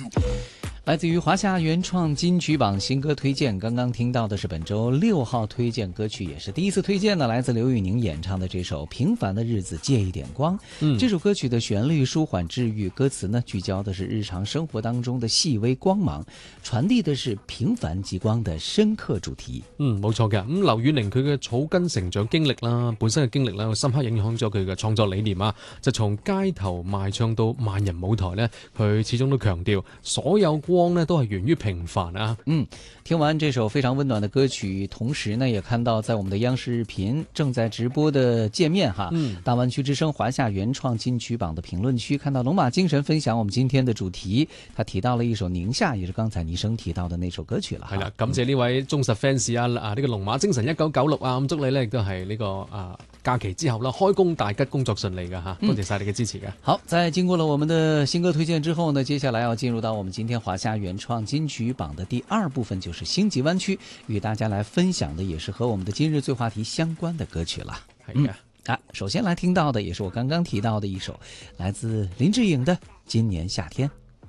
来自于华夏原创金曲榜新歌推荐，刚刚听到的是本周6号推荐歌曲，也是第一次推荐的，来自刘宇宁演唱的这首《平凡的日子借一点光》。这首歌曲的旋律舒緩治愈，歌詞呢聚焦的是日常生活當中的細微光芒，傳遞的是平凡極光的深刻主題。 冇錯嘅。劉宇寧佢嘅草根成長經歷啦，本身嘅經歷啦，深刻影響咗佢嘅創作理念啊。就從街頭賣唱到萬人舞台呢，佢始終都強調所有光呢都係源於平凡啊。 聽完這首非常溫暖的歌曲，同時呢也看到在我們的央視日頻正在直播的界面哈，大灣區之聲華夏原創金曲榜的評論區，看到龍馬精神分享我們今天的主題，他提到了一首寧夏，也是剛才倪生提到的那首歌曲了。 係啦，感謝呢位忠實 fans 啊，呢個龍馬精神1996啊，咁祝你呢亦都係呢個假期之後啦，開工大吉，工作順利噶吓，多謝晒你嘅支持嘅。 好，在經過了我們的新歌推薦之後呢，接下來要進入到我們今天華夏原創金曲榜的第2部分，就是星際灣區，與大家來分享的也是和我們的今日最話題相關的歌曲了。 係嘅。 首先來聽到的也是我剛剛提到的一首，來自林志穎的《今年夏天》。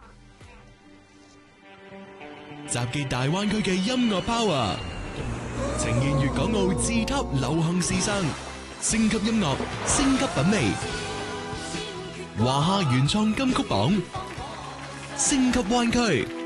集結大灣區嘅音樂 power， 呈現粵港澳自級流行時尚，升級音樂，升級品味。華夏原創金曲榜，升級灣區。